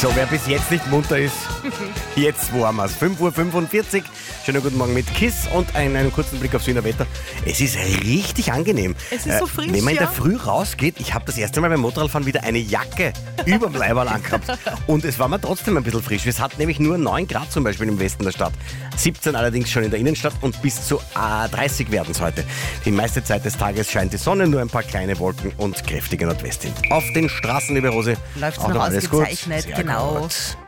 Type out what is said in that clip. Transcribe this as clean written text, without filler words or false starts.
So, wer bis jetzt nicht munter ist, jetzt warm es. 5:45 Uhr. Schönen guten Morgen mit KISS und einen kurzen Blick aufs Wiener Wetter. Es ist richtig angenehm. Es ist so frisch, wenn man in der ja. Früh rausgeht, ich habe das erste Mal beim Motorradfahren wieder eine Jacke überm Leiberl angehabt. Und es war mir trotzdem ein bisschen frisch. Es hat nämlich nur 9 Grad zum Beispiel im Westen der Stadt. 17 allerdings schon in der Innenstadt und bis zu 30 werden es heute. Die meiste Zeit des Tages scheint die Sonne, nur ein paar kleine Wolken und kräftige Nordwestwind. Auf den Straßen, liebe Rose, Läuft's auch noch alles gut. ausgezeichnet, Sehr genau. gut.